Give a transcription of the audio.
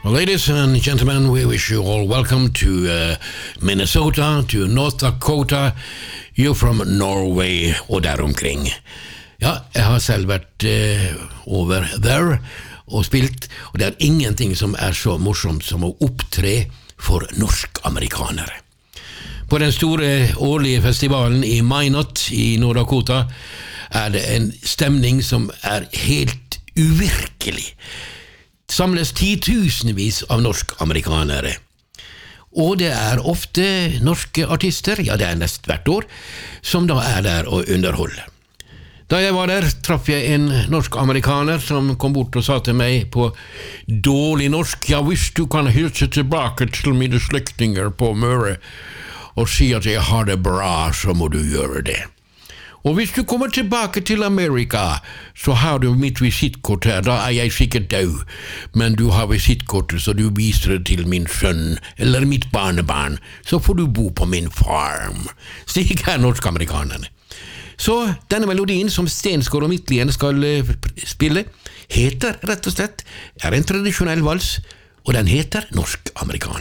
Well, ladies and gentlemen, we wish you all welcome to Minnesota, to North Dakota. You're from Norway og der omkring. Ja, jeg har selv vært over there og spilt, og det er ingenting som er så morsomt som å opptre for norsk-amerikanere. På den store årlige festivalen i Minot i Nord-Dakota er det en stemning som er helt uvirkelig. Samles titusenvis av norsk-amerikanere. Og det er ofte norske artister, ja det er nest hvert år, som da er der og underholder. Da jeg var der, traff jeg en norsk-amerikaner som kom bort og sa til meg på dårlig norsk, ja hvis du kan hilse tilbake til mine slektinger på Møre og si at jeg har det bra, så må du gjøre det. Og hvis du kommer tilbake til Amerika, så har du mitt visittkort her, da er jeg sikkert død, men du har visitkortet, så du viser det til min sønn, eller mitt barnebarn, så får du bo på min farm. Slik er norsk-amerikanerne. Så denne melodien som Stensgaard og Midtlien skal spille, heter rett og slett, er en tradisjonell vals, og den heter Norsk-amerikaner.